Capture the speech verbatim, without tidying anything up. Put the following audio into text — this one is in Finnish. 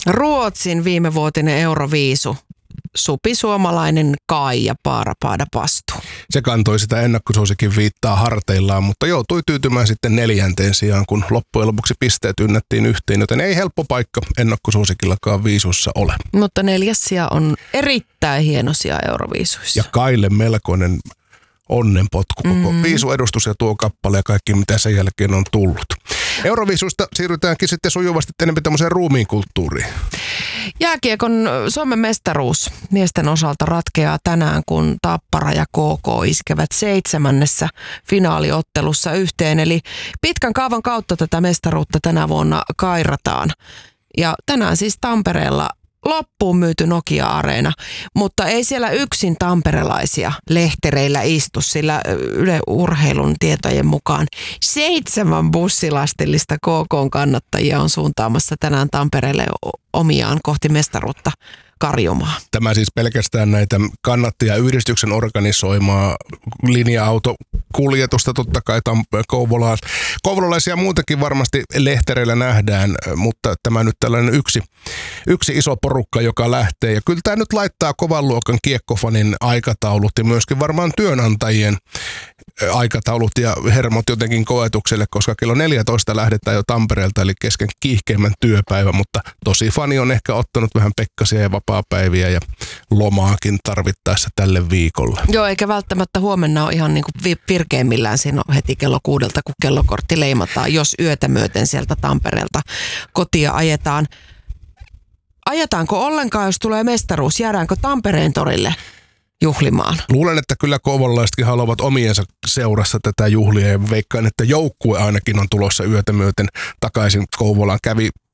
Ruotsin viimevuotinen Euroviisu. Supi Suomalainen Kai ja Paarapaada Pastu. Se kantoi sitä ennakkosuosikin viittaa harteillaan, mutta joutui tyytymään sitten neljänteen sijaan, kun loppujen lopuksi pisteet ynnättiin yhteen, joten ei helppo paikka ennakkosuosikillakaan viisussa ole. Mutta neljäs sija on erittäin hieno sija Euroviisuissa. Ja Kaille melkoinen onnenpotku koko mm-hmm. viisuedustus ja tuo kappale ja kaikki, mitä sen jälkeen on tullut. Euroviisusta siirrytäänkin sitten sujuvasti enemmän tämmöiseen ruumiinkulttuuriin. Jääkiekon Suomen mestaruus miesten osalta ratkeaa tänään, kun Tappara ja K K iskevät seitsemännessä finaaliottelussa yhteen. Eli pitkän kaavan kautta tätä mestaruutta tänä vuonna kairataan. Ja tänään siis Tampereella loppuun myyty Nokia-areena, mutta ei siellä yksin tamperelaisia lehtereillä istu, sillä Yle Urheilun tietojen mukaan seitsemän bussilastillista K K:n kannattajia on suuntaamassa tänään Tampereelle omiaan kohti mestaruutta karjumaan. Tämä siis pelkästään näitä kannattajayhdistyksen organisoimaa linja-autokuljetusta totta kai Kouvolaan. Kouvolalaisia muutakin varmasti lehtereillä nähdään, mutta tämä nyt tällainen yksi, yksi iso porukka, joka lähtee. Ja kyllä tämä nyt laittaa kovan luokan kiekkofanin aikataulut ja myöskin varmaan työnantajien aikataulut ja hermot jotenkin koetukselle, koska kello neljätoista lähdetään jo Tampereelta, eli kesken kiihkeimmän työpäivä, mutta tosi fani on ehkä ottanut vähän pekkasia ja vapaapäiviä ja lomaakin tarvittaessa tälle viikolle. Joo, eikä välttämättä huomenna ole ihan niin kuin virkeimmillään siinä heti kello kuudelta, kun kellokortti leimataan, jos yötä myöten sieltä Tampereelta kotia ajetaan. Ajetaanko ollenkaan, jos tulee mestaruus? Jäädäänkö Tampereen torille juhlimaan? Luulen, että kyllä kouvolalaisetkin haluavat omiensa seurassa tätä juhlia ja veikkaan, että joukkue ainakin on tulossa yötä myöten takaisin Kouvolaan. Kävi